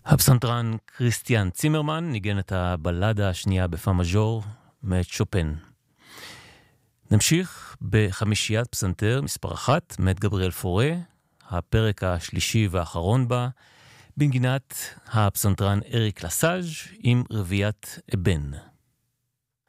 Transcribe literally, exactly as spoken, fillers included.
הפסנתרן כריסטיאן צימרמן ניגן את הבלדה השנייה בפא מז'ור מאת שופן. נמשיך בחמישיית פסנתר מספר אחת מאת גבריאל פורה, הפרק השלישי והאחרון בה, בנגינת הפסנתרן אריק לסאז' עם רביעיית אבן.